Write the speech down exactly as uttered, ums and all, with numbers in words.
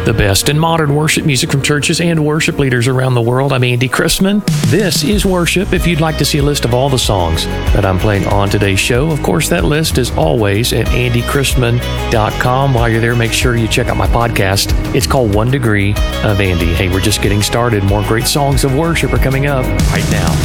The best in modern worship music from churches and worship leaders around the world. I'm Andy Christman. This is Worship. If you'd like to see a list of all the songs that I'm playing on today's show, of course, that list is always at andy christman dot com. While you're there, make sure you check out my podcast. It's called One Degree of Andy. Hey, we're just getting started. More great songs of worship are coming up right now.